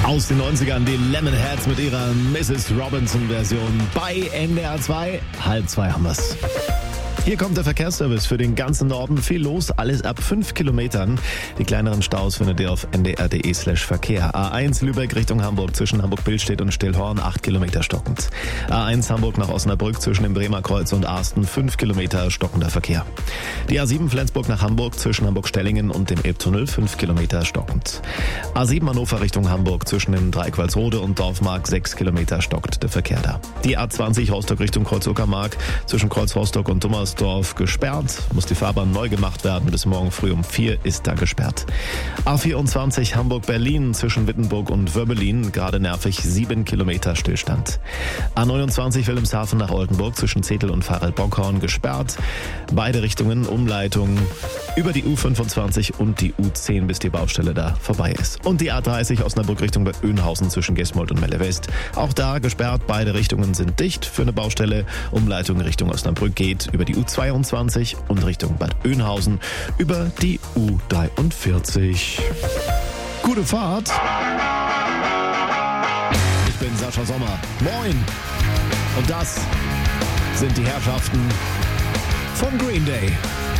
Aus den 90ern die Lemonheads mit ihrer Mrs. Robinson-Version bei NDR 2. 1:30 haben wir's. Hier kommt der Verkehrsservice für den ganzen Norden. Viel los, alles ab 5 Kilometern. Die kleineren Staus findet ihr auf ndr.de/Verkehr. A1 Lübeck Richtung Hamburg zwischen Hamburg-Billstedt und Stillhorn 8 Kilometer stockend. A1 Hamburg nach Osnabrück zwischen dem Bremer Kreuz und Arsten 5 Kilometer stockender Verkehr. Die A7 Flensburg nach Hamburg zwischen Hamburg-Stellingen und dem Elbtunnel 5 Kilometer stockend. A7 Hannover Richtung Hamburg zwischen dem Dreieck Walsrode und Dorfmark 6 Kilometer stockt der Verkehr da. Die A20 Rostock Richtung Kreuz-Uckermark zwischen Kreuz-Rostock und Dummersdorf gesperrt. Muss die Fahrbahn neu gemacht werden. Bis morgen früh um 4 ist da gesperrt. A24 Hamburg-Berlin zwischen Wittenburg und Wörbelin. Gerade nervig 7 Kilometer Stillstand. A29 Wilhelmshaven nach Oldenburg zwischen Zetel und Farel-Bockhorn gesperrt. Beide Richtungen Umleitung über die U25 und die U10, bis die Baustelle da vorbei ist. Und die A30 Osnabrück Richtung Bad Oeynhausen zwischen Gesmold und Melle West. Auch da gesperrt. Beide Richtungen sind dicht für eine Baustelle. Umleitung Richtung Osnabrück geht über die U22 und Richtung Bad Oeynhausen über die U43. Gute Fahrt! Ich bin Sascha Sommer. Moin! Und das sind die Herrschaften von Green Day.